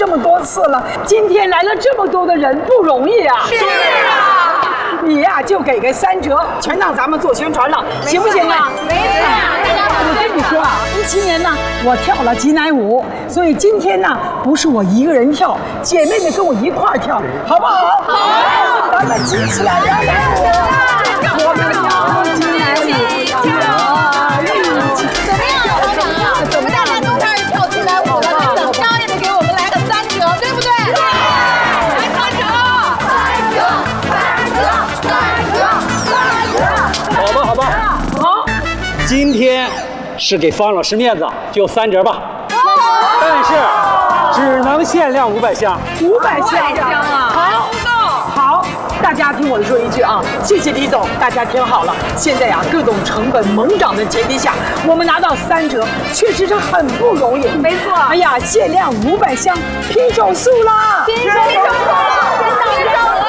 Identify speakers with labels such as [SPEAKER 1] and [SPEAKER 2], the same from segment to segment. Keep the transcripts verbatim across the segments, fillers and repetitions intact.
[SPEAKER 1] 这么多次了，今天来了这么多的人不容易啊！
[SPEAKER 2] 是啊，
[SPEAKER 1] 你呀、啊、就给个三折，全当咱们做宣传了，行不行啊？
[SPEAKER 2] 没事。
[SPEAKER 1] 我跟你说啊，一七年呢，我跳了济南舞，所以今天呢，不是我一个人跳，姐妹们跟我一块儿跳，好不好？好，咱们集起来，来来舞，我们跳济南舞，跳一起。
[SPEAKER 2] 怎么样，老长啊？我们大家都开始跳济南舞了，那等张也得给我们来个三折，对不对？对，来三折，三折，三折，三折，三折。
[SPEAKER 3] 好吧，好吧，
[SPEAKER 1] 好，
[SPEAKER 3] 今天是给方老师面子，就三折吧。但是只能限量五百箱。
[SPEAKER 1] 五百箱啊！好，好，大家听我说一句啊，谢谢李总，大家听好了，现在呀、啊，各种成本猛涨的前提下，我们拿到三折，确实是很不容易。
[SPEAKER 2] 没错。
[SPEAKER 1] 哎呀，限量五百箱，拼手速啦！
[SPEAKER 2] 拼手速了，拼到手了。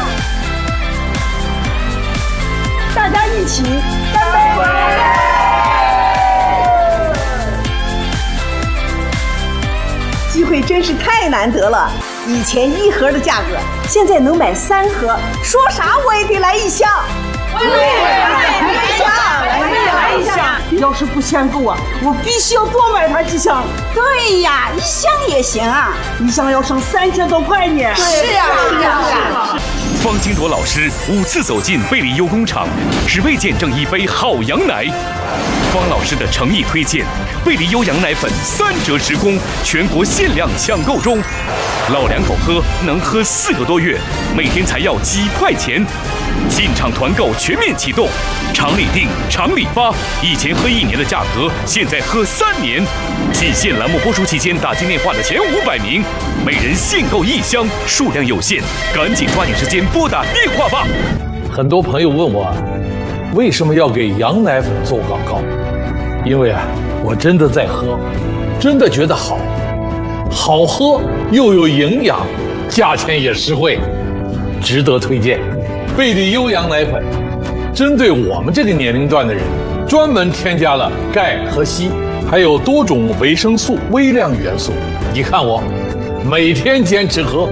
[SPEAKER 1] 大家一起干杯！
[SPEAKER 4] 机会真是太难得了，以前一盒的价格，现在能买三盒，说啥我也得来一箱。
[SPEAKER 2] 对，来一箱，
[SPEAKER 1] 来一箱。要是不嫌够啊，我必须要多买它几箱。
[SPEAKER 4] 对呀，一箱也行啊，
[SPEAKER 1] 一箱要省三千多块呢。
[SPEAKER 4] 是啊，是啊，是啊。
[SPEAKER 5] 方金铎老师五次走进贝利优工厂，只为见证一杯好羊奶。方老师的诚意推荐，贝利优羊奶粉三折直供，全国限量抢购中。老两口喝能喝四个多月，每天才要几块钱。进场团购全面启动，厂里订，厂里发。以前喝一年的价格，现在喝三年。仅限栏目播出期间打进电话的前五百名，每人限购一箱，数量有限，赶紧抓紧时间拨打电话吧。
[SPEAKER 6] 很多朋友问我，为什么要给羊奶粉做广告？因为啊，我真的在喝，真的觉得好，好喝又有营养，价钱也实惠，值得推荐。贝利优羊奶粉针对我们这个年龄段的人，专门添加了钙和硒，还有多种维生素、微量元素。你看我每天坚持喝。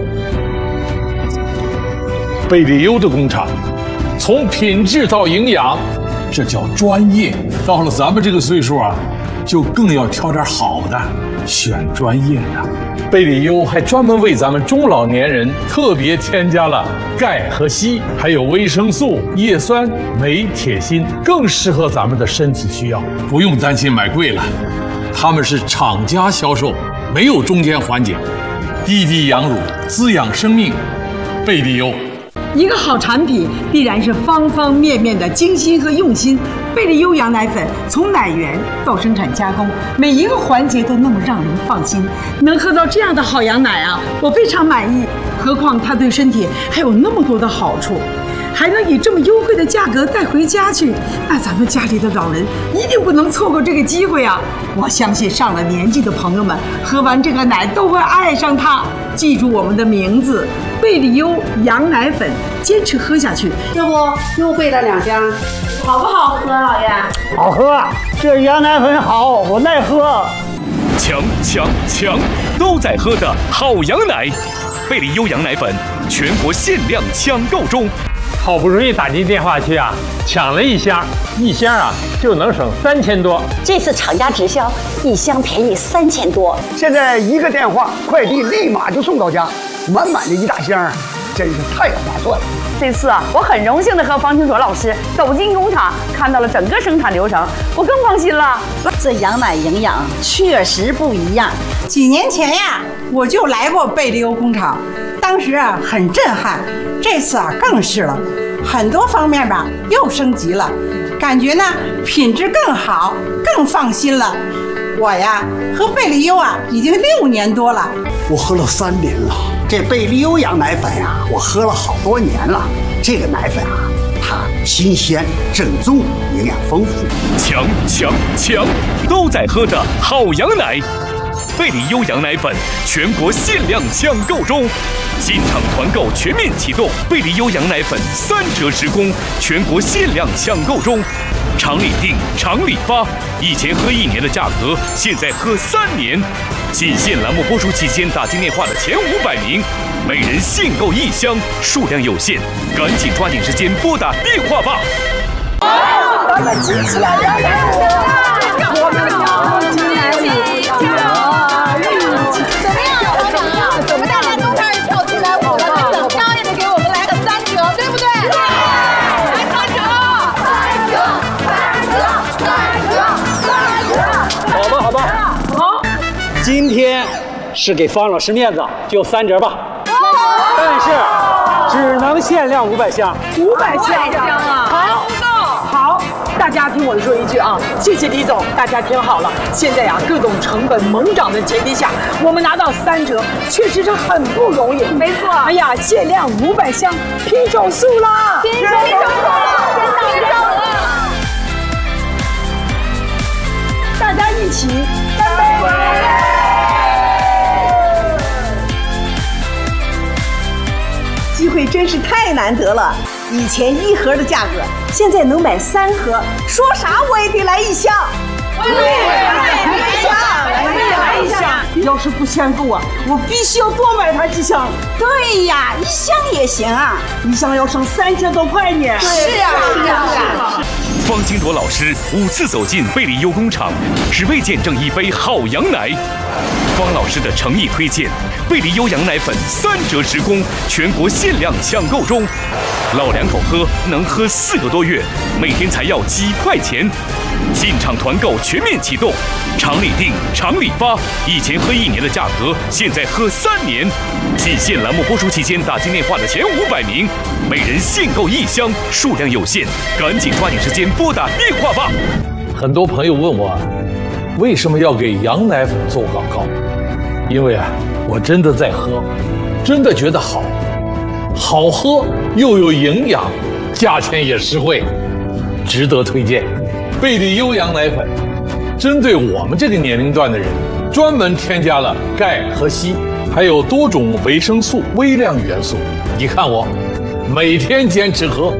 [SPEAKER 6] 贝利优的工厂，从品质到营养，这叫专业。到了咱们这个岁数啊，就更要挑点好的，选专业的。贝利优还专门为咱们中老年人特别添加了钙和硒，还有维生素、叶酸、镁、铁、锌，更适合咱们的身体需要，不用担心买贵了。他们是厂家销售，没有中间环节，滴滴养乳，滋养生命。贝利优。
[SPEAKER 1] 一个好产品必然是方方面面的精心和用心。贝利优羊奶粉从奶源到生产加工，每一个环节都那么让人放心。能喝到这样的好羊奶啊，我非常满意。何况它对身体还有那么多的好处，还能以这么优惠的价格带回家去，那咱们家里的老人一定不能错过这个机会啊！我相信上了年纪的朋友们喝完这个奶都会爱上它。记住我们的名字，贝利优羊奶粉，坚持喝下去。
[SPEAKER 7] 这不又备了两箱，好不好喝，老爷？
[SPEAKER 8] 好喝，这羊奶粉好，我爱喝。
[SPEAKER 5] 强强强，都在喝的好羊奶，贝利优羊奶粉全国限量抢购中。
[SPEAKER 9] 好不容易打进电话去啊，抢了一箱，一箱啊就能省三千多。
[SPEAKER 10] 这次厂家直销，一箱便宜三千多。
[SPEAKER 8] 现在一个电话，快递立马就送到家，满满的一大箱，真是太划算了。
[SPEAKER 11] 这次啊，我很荣幸的和方清卓老师走进工厂，看到了整个生产流程，我更放心了。
[SPEAKER 4] 这羊奶营养确实不一样。
[SPEAKER 12] 几年前呀，我就来过贝利优工厂，当时啊很震撼。这次啊更是了，很多方面吧又升级了，感觉呢品质更好，更放心了。我呀喝贝利优啊已经六年多了，
[SPEAKER 8] 我喝了三年了。这贝利优羊奶粉呀，我喝了好多年了。这个奶粉啊，它新鲜、正宗、营养丰富。
[SPEAKER 5] 强强强，都在喝的好羊奶，贝利优羊奶粉全国限量抢购中。进场团购全面启动，贝利优羊奶粉三折直供，全国限量抢购中。 厂里定，厂里发，以前喝一年的价格，现在喝三年。仅限栏目播出期间打进电话的前五百名，每人限购一箱，数量有限，赶紧抓紧时间拨打电话吧。
[SPEAKER 4] 咱们集起来，我们要集起
[SPEAKER 2] 怎么样，老板？怎么大家都开始跳起来舞了？等高也得给我们来个三折，对不对？对，来三折，三折，三折，三折，三折。
[SPEAKER 3] 好吧，好吧，好，今天是给方老师面子，就三折吧。但是只能限量五百箱，
[SPEAKER 1] 五百箱啊！好，好，大家听我说一句啊，谢谢李总，大家听好了，现在呀、啊，各种成本猛涨的前提下，我们拿到三折，确实是很不容易。
[SPEAKER 11] 没错。
[SPEAKER 1] 哎呀，限量五百箱，拼手速啦！
[SPEAKER 2] 拼手速了，拼手速了！
[SPEAKER 1] 大家一起干杯！
[SPEAKER 4] 机会真是太难得了，以前一盒的价格，现在能买三盒，说啥我也得来一箱。
[SPEAKER 2] 对，来一箱，
[SPEAKER 1] 来一箱。要是不限购啊，我必须要多买它几箱。
[SPEAKER 4] 对呀，一箱也行啊，
[SPEAKER 1] 一箱要省三千多块呢。
[SPEAKER 2] 是啊，是啊，是啊。
[SPEAKER 5] 方金铎老师五次走进贝利优工厂，只为见证一杯好羊奶。方老师的诚意推荐，贝利优羊奶粉三折直供，全国限量抢购中。老两口喝能喝四个多月，每天才要几块钱。进场团购全面启动，厂里定，厂里发，以前喝一年的价格，现在喝三年。仅限栏目播出期间打进电话的前五百名，每人限购一箱，数量有限，赶紧抓紧时间拨打电话吧。
[SPEAKER 6] 很多朋友问我，为什么要给羊奶粉做广告？因为啊，我真的在喝，真的觉得好，好喝又有营养，价钱也实惠，值得推荐。贝利优羊奶粉针对我们这个年龄段的人，专门添加了钙和硒，还有多种维生素、微量元素。你看我每天坚持喝。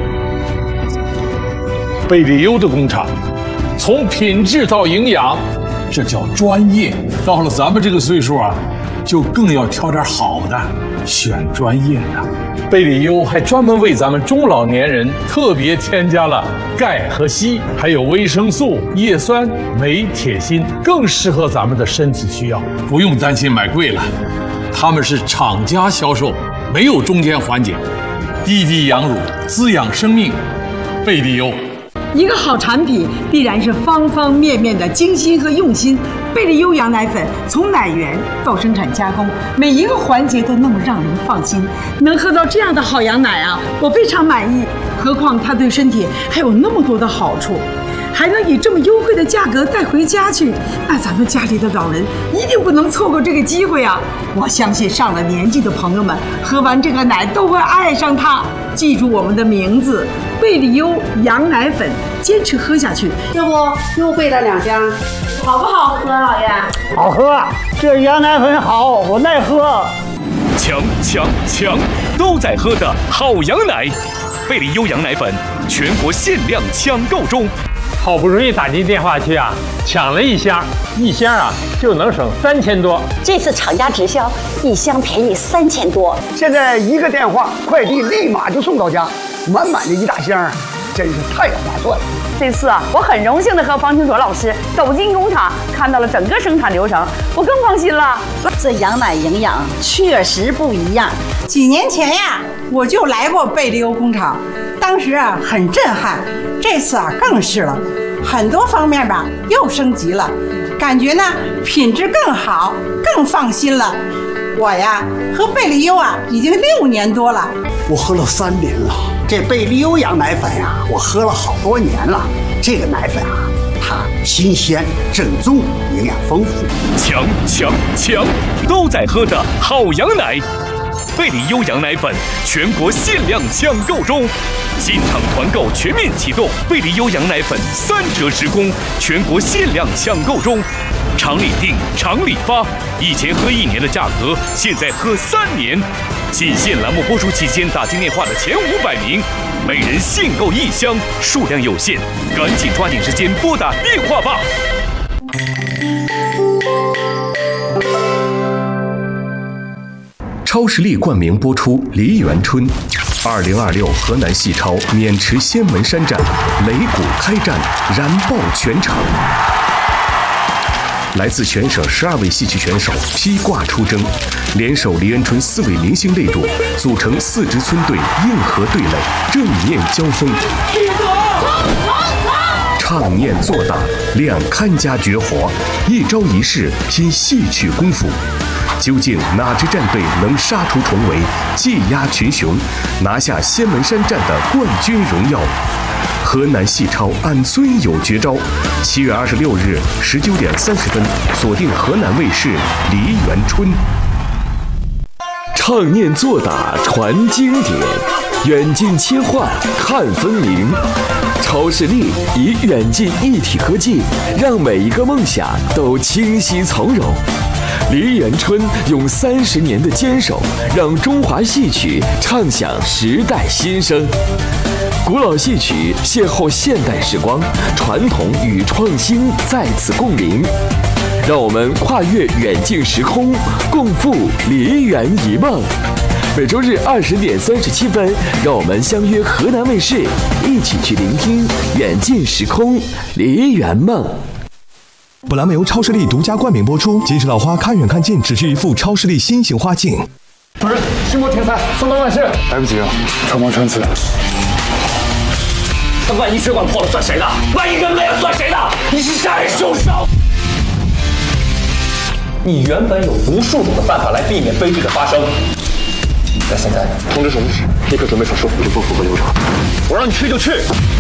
[SPEAKER 6] 贝利优的工厂，从品质到营养，这叫专业。到了咱们这个岁数啊，就更要挑点好的，选专业的。贝利优还专门为咱们中老年人特别添加了钙和硒，还有维生素、叶酸、镁、铁、锌，更适合咱们的身体需要，不用担心买贵了。他们是厂家销售，没有中间环节，滴滴羊乳，滋养生命。贝利优。
[SPEAKER 1] 一个好产品必然是方方面面的精心和用心。贝利优羊奶粉从奶源到生产加工，每一个环节都那么让人放心。能喝到这样的好羊奶啊，我非常满意。何况它对身体还有那么多的好处，还能以这么优惠的价格带回家去，那咱们家里的老人一定不能错过这个机会啊！我相信上了年纪的朋友们喝完这个奶都会爱上它。记住我们的名字，贝利优羊奶粉，坚持喝下去。
[SPEAKER 7] 要不又备了两箱，好不好喝，老爷？
[SPEAKER 3] 好喝，这羊奶粉好，我爱喝。
[SPEAKER 5] 强强强，都在喝的好羊奶，贝利优羊奶粉全国限量抢购中。
[SPEAKER 9] 好不容易打进电话去啊，抢了一箱，一箱啊就能省三千多。
[SPEAKER 10] 这次厂家直销，一箱便宜三千多。
[SPEAKER 8] 现在一个电话，快递立马就送到家，满满的一大箱，真是太划算了。
[SPEAKER 11] 这次啊，我很荣幸的和方清卓老师走进工厂，看到了整个生产流程，我更放心了。
[SPEAKER 10] 这羊奶营养确实不一样。
[SPEAKER 12] 几年前呀，我就来过贝利优工厂，当时啊很震撼，这次啊更是了，很多方面吧又升级了，感觉呢品质更好，更放心了。我呀喝贝利优啊已经六年多了，
[SPEAKER 8] 我喝了三年了。这贝利优羊奶粉呀、啊，我喝了好多年了。这个奶粉啊，它新鲜、正宗，营养丰富。
[SPEAKER 5] 强强强，都在喝的好羊奶。 贝里优羊奶粉全国限量抢购中，进场团购全面启动，贝里优羊奶粉三折直供，全国限量抢购中。厂里订，厂里发，以前喝一年的价格，现在喝三年。仅限栏目播出期间打进电话的前五百名，每人限购一箱，数量有限，赶紧抓紧时间拨打电话吧。
[SPEAKER 13] 超视力冠名播出《梨园春》，二零二六河南戏超渑池仙门山站，擂鼓开战，燃爆全场。来自全省十二位戏曲选手披挂出征，联手梨园春四位明星擂主，组成四支村队，硬核对垒，正面交锋。唱念做打，两看家绝活，一招一式拼戏曲功夫。究竟哪支战队能杀出重围，技压群雄，拿下仙门山站的冠军荣耀？河南戏超俺尊有绝招，七月二十六日十九点三十分，锁定河南卫视《梨园春》。
[SPEAKER 14] 唱念做打传经典，远近切换看分明。超视力以远近一体科技，让每一个梦想都清晰从容。梨园春用三十年的坚守，让中华戏曲唱响时代新生。古老戏曲邂逅现代时光，传统与创新在此共鸣。让我们跨越远近时空，共赴梨园一梦。每周日二十点三十七分，让我们相约河南卫视，一起去聆听远近时空梨园梦。
[SPEAKER 15] 本栏目由超视力独家冠名播出。金石老花看远看近，只需一副超视力新型花镜。
[SPEAKER 16] 主任，石墨天才，送到万事。来不及了，穿帮穿刺。
[SPEAKER 17] 那万一血管破了算谁的？万一人没了算谁的？你是杀人凶手！你原本有无数种的办法来避免悲剧的发生，但现在通知手术室，立刻准备手术，这不符合流程。我让你去就去。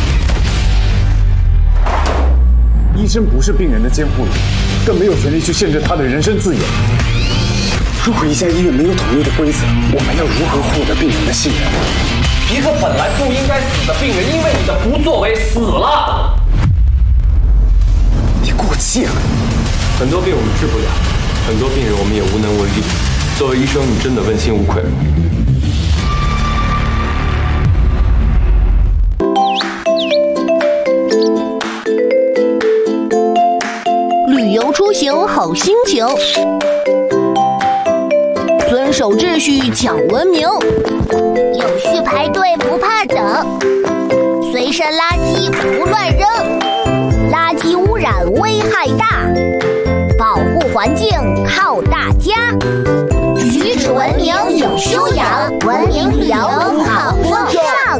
[SPEAKER 16] 医生不是病人的监护人，更没有权利去限制他的人身自由。如果一家医院没有统一的规则，我们要如何获得病人的信任？
[SPEAKER 17] 一个本来不应该死的病人，因为你的不作为死了。
[SPEAKER 16] 你过气了。
[SPEAKER 18] 很多病我们治不了，很多病人我们也无能为力。作为医生，你真的问心无愧吗？
[SPEAKER 19] 旅游出行好心情，遵守秩序讲文明，
[SPEAKER 20] 有序排队不怕等，随身垃圾不乱扔，垃圾污染危害大，保护环境靠大家，举止文明有修养，文明旅游好风尚。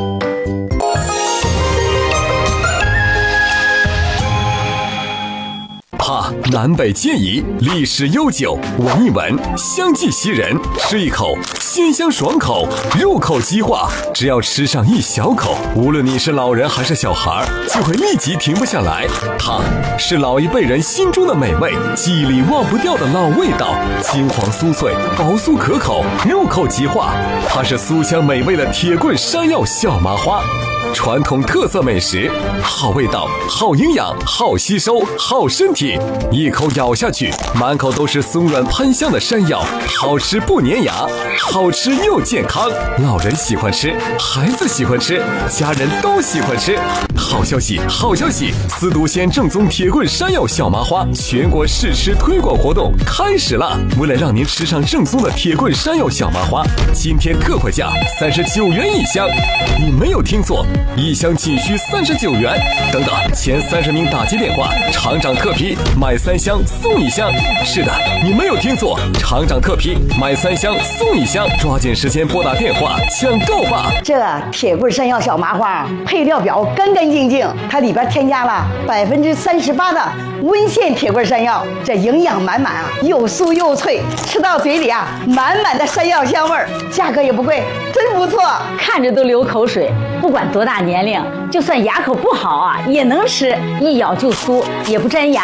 [SPEAKER 14] 哈，南北皆宜，历史悠久，闻一闻，香气袭人，吃一口，鲜香爽口，入口即化。只要吃上一小口，无论你是老人还是小孩，就会立即停不下来。它是老一辈人心中的美味，记忆里忘不掉的老味道，金黄酥脆，薄酥可口，入口即化。它是酥香美味的铁棍山药小麻花。传统特色美食，好味道，好营养，好吸收，好身体。一口咬下去，满口都是松软喷香的山药，好吃不粘牙，好吃又健康。老人喜欢吃，孩子喜欢吃，家人都喜欢吃。好消息，好消息！司都县正宗铁棍山药小麻花全国试吃推广活动开始了。为了让您吃上正宗的铁棍山药小麻花，今天特惠价三十九元一箱。你没有听错，一箱仅需三十九元。等等，前三十名打接电话，厂长特批，买三箱送一箱。是的，你没有听错，厂长特批，买三箱送一箱。抓紧时间拨打电话抢购吧！
[SPEAKER 11] 这铁棍山药小麻花配料表干干净净，它里边添加了百分之三十八的温县铁棍山药，这营养满满啊，又酥又脆，吃到嘴里啊，满满的山药香味儿，价格也不贵，真不错，
[SPEAKER 21] 看着都流口水。不管多大年龄，就算牙口不好啊，也能吃，一咬就酥，也不粘牙，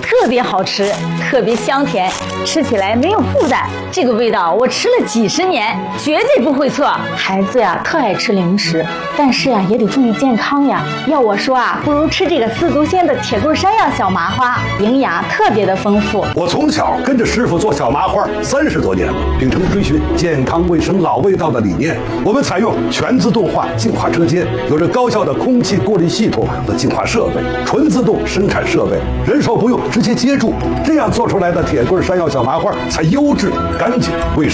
[SPEAKER 21] 特别好吃，特别香甜，吃起来没有负担。这个味道我吃了几十年，绝对不会错。孩子呀，特爱吃零食，但是呀，也得注意健康呀。要我说啊，不如吃这个四足仙的铁棍山药小麻花，营养特别的丰富。
[SPEAKER 4] 我从小跟着师傅做小麻花三十多年了，秉承追寻健康卫生老味道的理念，我们采用全自动化净化车间，有着高效的空气过滤系统和净化设备，纯自动生产设备，人手不用，直接接住，这样做出来的铁棍山药小麻花才优质、干净、卫生。